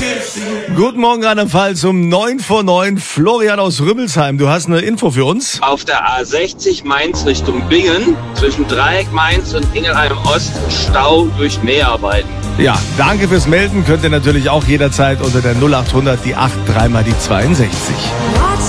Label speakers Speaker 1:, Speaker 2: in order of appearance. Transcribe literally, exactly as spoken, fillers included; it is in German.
Speaker 1: Guten Morgen, Rheinland-Pfalz, um neun vor neun. Florian aus Rümmelsheim, du hast eine Info für uns?
Speaker 2: Auf der A sechzig Mainz Richtung Bingen, zwischen Dreieck Mainz und Ingelheim Ost, Stau durch Mäharbeiten.
Speaker 1: Ja, danke fürs Melden. Könnt ihr natürlich auch jederzeit unter der null acht hundert die acht dreimal die zweiundsechzig.